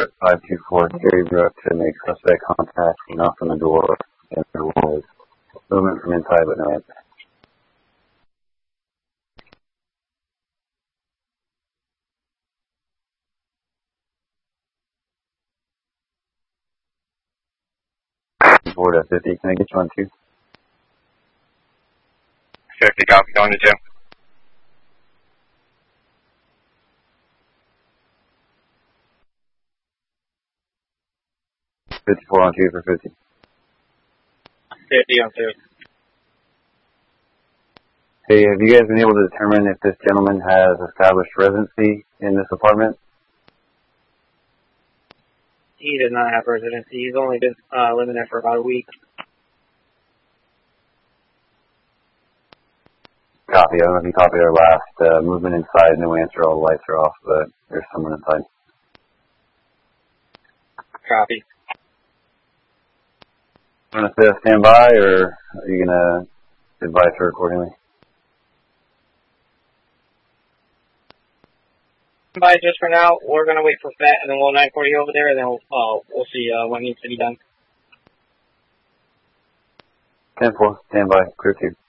524 Gary Brook to make suspect contact. He knocked on the door, and there was movement from inside, but no answer. Board at 50. Can I get you on 2? 50, copy, going to 2. 54 on 2 for 50. 50 on 2. Hey, have you guys been able to determine if this gentleman has established residency in this apartment? He does not have residency. He's only been living there for about a week. Copy. I don't know if you copied our last movement inside. No answer. All the lights are off, but there's someone inside. Copy. Want to stay stand by, or are you going to advise her accordingly? Bye, just for now. We're going to wait for FET, and then we'll 940 over there, and then we'll see what needs to be done. 10-4, stand by, clear 2.